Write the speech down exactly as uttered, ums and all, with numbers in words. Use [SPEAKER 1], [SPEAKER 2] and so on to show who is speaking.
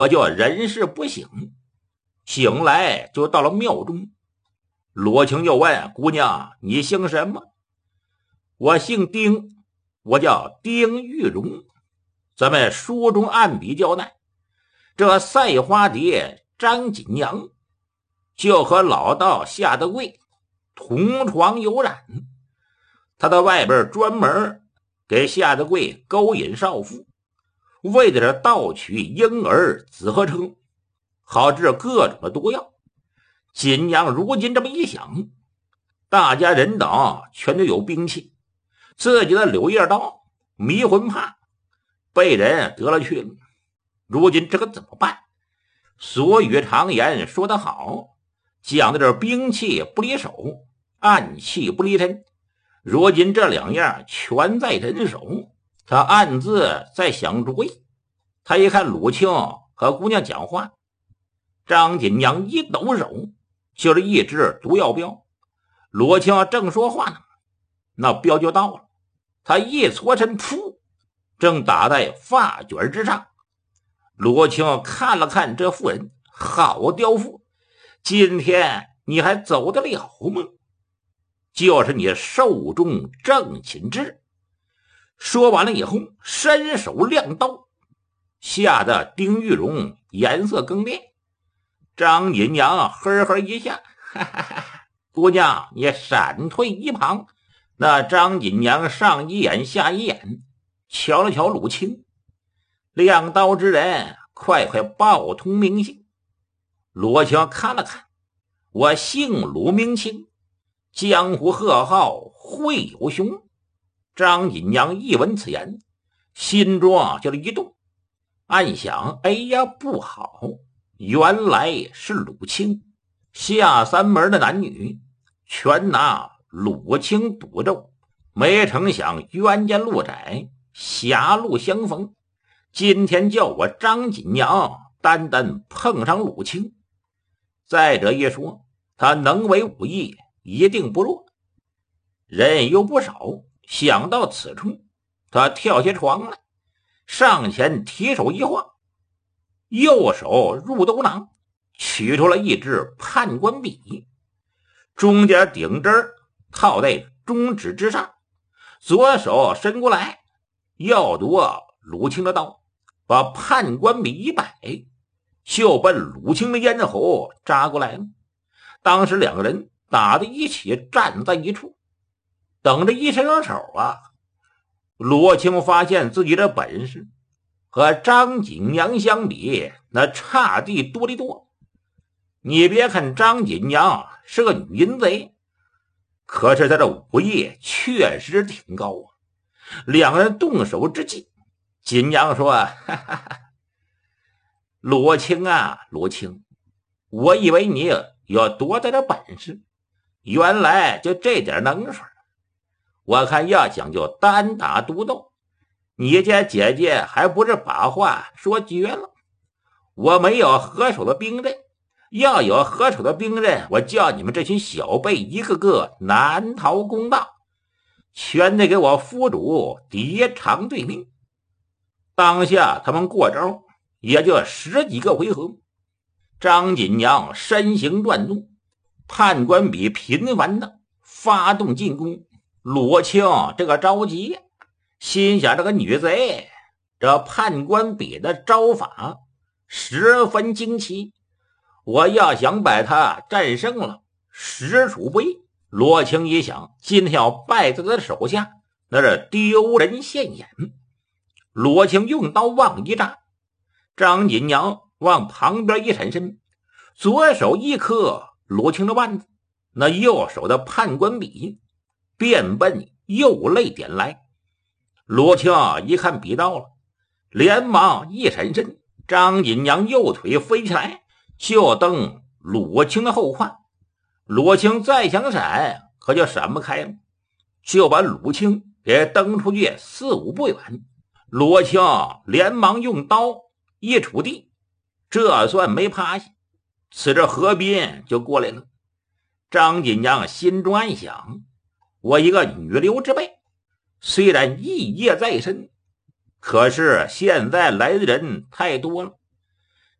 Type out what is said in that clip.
[SPEAKER 1] 可就人事不醒，醒来就到了庙中。罗青就问姑娘，你姓什么？我姓丁，我叫丁玉荣。咱们书中暗笔交代，这赛花蝶张锦阳就和老道夏德贵同床有染，他在外边专门给夏德贵勾引少妇，为的是盗取婴儿紫河车，好治各种的毒药。锦阳如今这么一想，大家人等全都有兵器，自己的柳叶刀迷魂帕被人得了去了，如今这可怎么办？俗语常言说得好，讲的这兵器不离手，暗器不离身。如今这两样全在人手，他暗自在想主意。他一看鲁庆和姑娘讲话，张锦阳一抖手，就是一只毒药镖。罗庆正说话呢，那镖就到了，他一搓身，噗，正打在发卷之上。罗庆看了看这妇人，好刁妇，今天你还走得了吗？就是你寿终正寝之。说完了以后，伸手亮刀，吓得丁玉荣颜色更变。张锦阳呵呵一笑，哈哈哈，姑娘你闪退一旁。那张锦阳上一眼下一眼，瞧了瞧鲁青，亮刀之人，快快报通名姓。罗青看了看，我姓鲁名清，江湖贺号会有雄。张锦阳一闻此言，心中就一动，暗想，哎呀不好，原来是鲁青。下三门的男女全拿鲁青赌咒，没成想冤家路窄，狭路相逢。今天叫我张锦阳单单碰上鲁青。再者一说，他能为武艺一定不弱，人又不少。想到此处，他跳下床来，上前提手一晃，右手入兜囊，取出了一支判官笔，中间顶针套在中指之上，左手伸过来要夺鲁青的刀，把判官笔一摆，就奔鲁青的咽喉扎过来了。当时两个人打在一起，站在一处，等着一伸手啊，罗青发现自己的本事和张锦阳相比，那差地多得多。你别看张锦阳是个女淫贼，可是他的武艺确实挺高啊。两人动手之际，锦阳说，哈哈哈，罗青啊罗青，我以为你有多大的本事，原来就这点能手。我看要讲究单打独斗，你家姐姐还不是把话说绝了。我没有合手的兵刃，要有合手的兵刃，我叫你们这群小辈一个个难逃公道，全得给我夫主叠长对命。当下他们过招也就十几个回合，张锦阳身形转动，判官笔频繁的发动进攻。罗青这个着急，心想这个女贼这判官笔的招法十分惊奇，我要想把他战胜了，实属不易。罗青一想，今天要败在他的手下，那是丢人现眼。罗青用刀往一扎，张锦阳往旁边一闪身，左手一磕罗青的腕子，那右手的判官笔便奔右肋点来。罗青一看笔到了，连忙一闪身，张锦阳右腿飞起来就蹬罗青的后胯。罗青再想闪，可就闪不开了，就把鲁青给蹬出去四五步远。罗青连忙用刀一杵地，这算没趴下。此时何斌就过来了。张锦阳心中暗想，我一个女流之辈，虽然异业在身，可是现在来的人太多了，